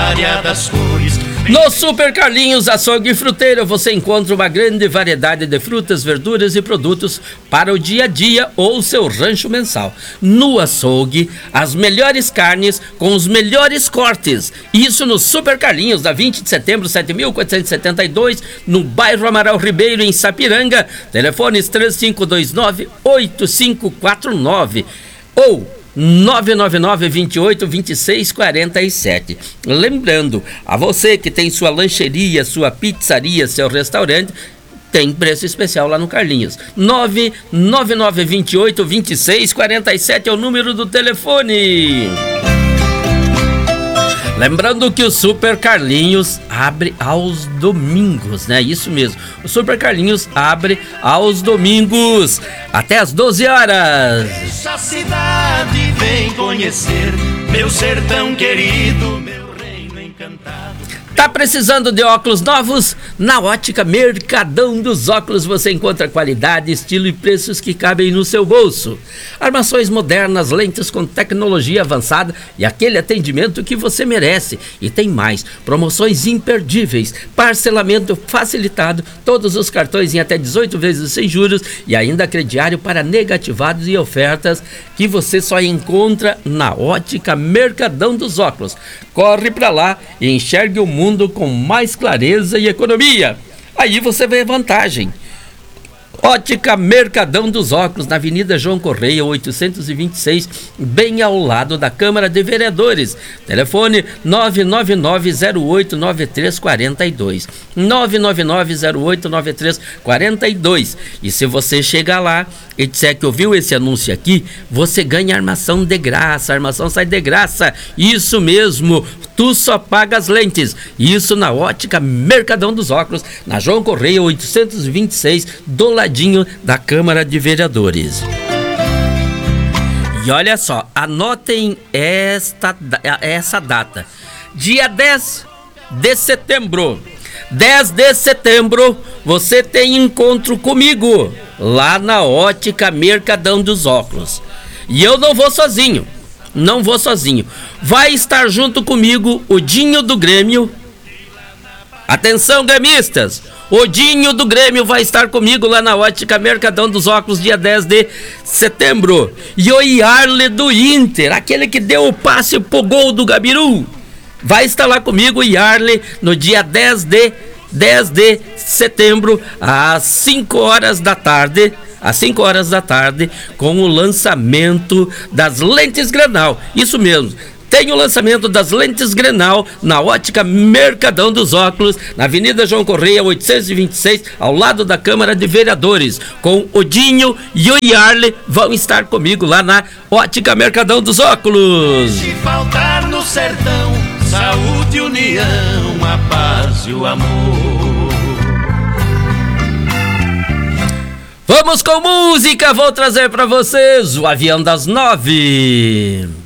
variadas cores. No Super Carlinhos Açougue Fruteiro você encontra uma grande variedade de frutas, verduras e produtos para o dia a dia ou seu rancho mensal. No açougue, as melhores carnes com os melhores cortes. Isso no Super Carlinhos, da 20 de setembro, 7.472, no bairro Amaral Ribeiro, em Sapiranga. Telefones 3529-8549 ou 999-28-2647. Lembrando, a você que tem sua lancheria, sua pizzaria, seu restaurante, tem preço especial lá no Carlinhos. 999-28-2647 é o número do telefone. Lembrando que o Super Carlinhos abre aos domingos, né? Isso mesmo. O Super Carlinhos abre aos domingos, até às 12 horas. Essa cidade vem conhecer meu sertão querido, meu reino encantado. Tá precisando de óculos novos? Na Ótica Mercadão dos Óculos você encontra qualidade, estilo e preços que cabem no seu bolso. Armações modernas, lentes com tecnologia avançada e aquele atendimento que você merece. E tem mais, promoções imperdíveis, parcelamento facilitado, todos os cartões em até 18 vezes sem juros e ainda crediário para negativados e ofertas que você só encontra na Ótica Mercadão dos Óculos. Corre pra lá e enxergue o mundo com mais clareza e economia. Aí você vê vantagem. Ótica Mercadão dos Óculos, na Avenida João Correia, 826, bem ao lado da Câmara de Vereadores. Telefone 999-089342. 999-089342. E se você chegar lá e disser que ouviu esse anúncio aqui, você ganha armação de graça. A armação sai de graça. Isso mesmo. Tu só paga as lentes. Isso na Ótica Mercadão dos Óculos, na João Correia 826, do ladinho da Câmara de Vereadores. E olha só, anotem essa data. Dia 10 de setembro. 10 de setembro, você tem encontro comigo lá na Ótica Mercadão dos Óculos. E eu não vou sozinho. Não vou sozinho. Vai estar junto comigo o Dinho do Grêmio. Atenção, gremistas! O Dinho do Grêmio vai estar comigo lá na Ótica Mercadão dos Óculos, dia 10 de setembro. E o Yarle do Inter, aquele que deu o passe pro gol do Gabiru, vai estar lá comigo, o Yarle, no dia 10 de setembro, às 5 horas da tarde. Às 5 horas da tarde, com o lançamento das lentes Grenal. Isso mesmo, tem o lançamento das lentes Grenal na Ótica Mercadão dos Óculos, na Avenida João Correia, 826, ao lado da Câmara de Vereadores. Com o Dinho e o Yarle vão estar comigo lá na Ótica Mercadão dos Óculos. Se faltar no sertão, saúde, união, a paz e o amor. Vamos com música, vou trazer pra vocês o Avião das 9.